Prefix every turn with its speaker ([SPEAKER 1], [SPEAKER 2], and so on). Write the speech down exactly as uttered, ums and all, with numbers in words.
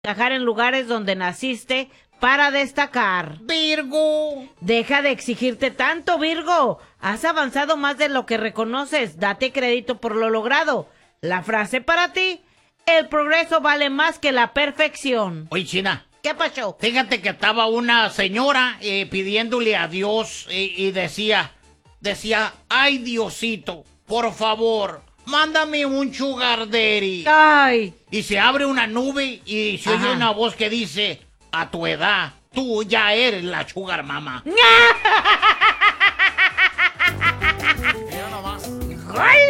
[SPEAKER 1] encajar en lugares donde naciste para destacar.
[SPEAKER 2] Virgo.
[SPEAKER 1] Deja de exigirte tanto, Virgo. Has avanzado más de lo que reconoces. Date crédito por lo logrado. La frase para ti: el progreso vale más que la perfección.
[SPEAKER 2] Oye, China.
[SPEAKER 1] ¿Qué pasó?
[SPEAKER 2] Fíjate que estaba una señora eh, pidiéndole a Dios eh, y decía, decía, ay Diosito, por favor, mándame un sugar daddy.
[SPEAKER 1] Ay.
[SPEAKER 2] Y se abre una nube y se oye una voz que dice, a tu edad, tú ya eres la sugar mama.
[SPEAKER 1] ¡Ay!